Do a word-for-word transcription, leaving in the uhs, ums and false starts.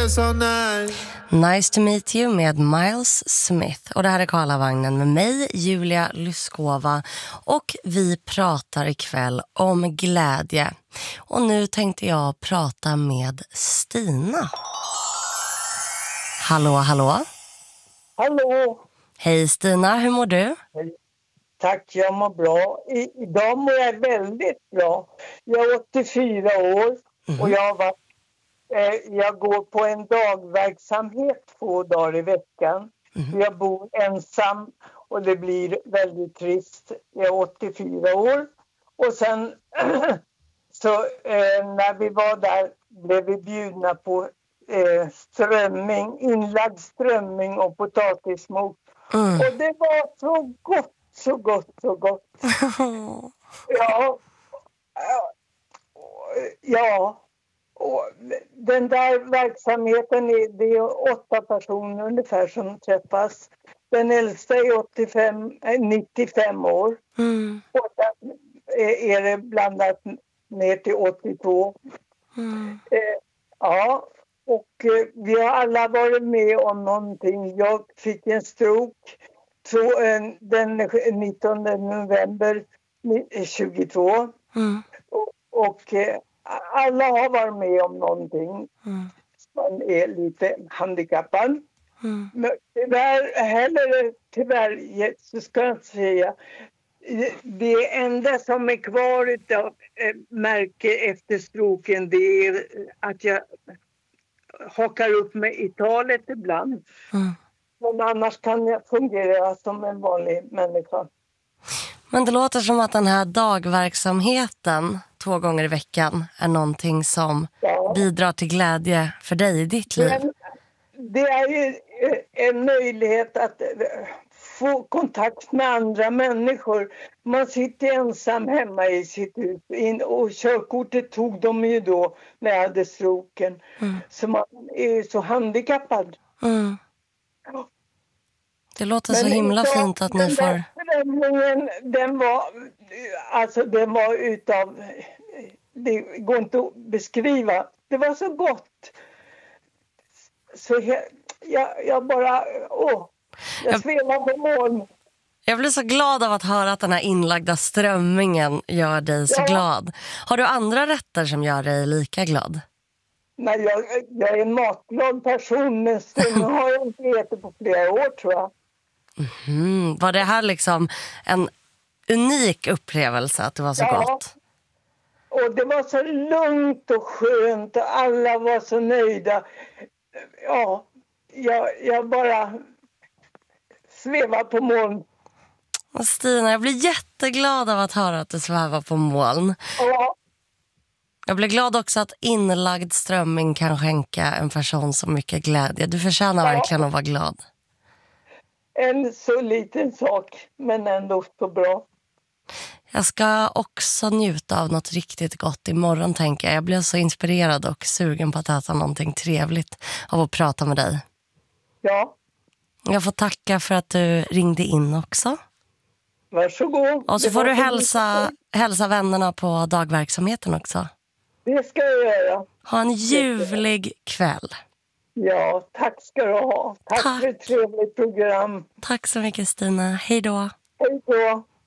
en sån här. Nice to meet you med Miles Smith. Och det här är Karlavagnen med mig, Julia Lyskova. Och vi pratar ikväll om glädje. Och nu tänkte jag prata med Stina. Hallå, hallå. Hallå. Hej Stina, hur mår du? Hej. Tack, jag mår bra. I, idag mår jag väldigt bra. Jag är åttiofyra år mm. och jag, har varit, eh, jag går på en dagverksamhet två dagar i veckan. Mm. Jag bor ensam och det blir väldigt trist. Jag är åttiofyra år. Och sen så eh, när vi var där blev vi bjudna på eh, strömming, inlagd strömming och potatismos. Mm. Och det var så gott. Så gott, så gott. Ja. Ja. Och den där verksamheten är, det är åtta personer ungefär som träffas. Den äldsta är åttiofem, nittiofem år. Mm. Och sen är det blandat ner till åttiotvå. Mm. Ja. Och vi har alla varit med om någonting. Jag fick en stroke. Så, den nittonde november tjugotvå mm. och, och alla har varit med om någonting. Mm. Man är lite handikappad. Mm. Men tyvärr, heller, tyvärr så ska jag säga, det enda som är kvar av märke efter stroken, det är att jag hakar upp mig i talet ibland. Mm. Men annars kan jag fungera som en vanlig människa. Men det låter som att den här dagverksamheten två gånger i veckan är någonting som ja. bidrar till glädje för dig i ditt liv. Men det är ju en möjlighet att få kontakt med andra människor. Man sitter ensam hemma i sitt hus. Och körkortet tog de ju då när jag hade stroken. Mm. Så man är så handikappad. Mm. Det låter men så himla utav, fint att ni får... Den, den var, alltså den var utav, det går inte att beskriva. Det var så gott. Så jag, jag, jag bara, åh, jag svävar på moln. Jag blir så glad av att höra att den här inlagda strömmingen gör dig så ja. glad. Har du andra rätter som gör dig lika glad? Nej, jag, jag är en matglad person, men strömming har jag inte ätit på flera år tror jag. Mm, var det här liksom en unik upplevelse att det var så ja. gott? Och det var så lugnt och skönt och alla var så nöjda. Ja, jag, jag bara svävar på moln. Och Stina, jag blir jätteglad av att höra att du svävar på moln. Ja. Jag blir glad också att inlagd strömming kan skänka en person så mycket glädje. Du förtjänar ja. verkligen att vara glad. En så liten sak, men ändå så bra. Jag ska också njuta av något riktigt gott imorgon, tänker jag. Jag blev så inspirerad och sugen på att äta någonting trevligt av att prata med dig. Ja. Jag får tacka för att du ringde in också. Varsågod. Och så får du hälsa, hälsa vännerna på dagverksamheten också. Det ska jag göra. Ha en ljuvlig kväll. Ja, tack ska du ha. Tack, tack. för ett trevligt program. Tack så mycket Stina. Hej då. Hej då.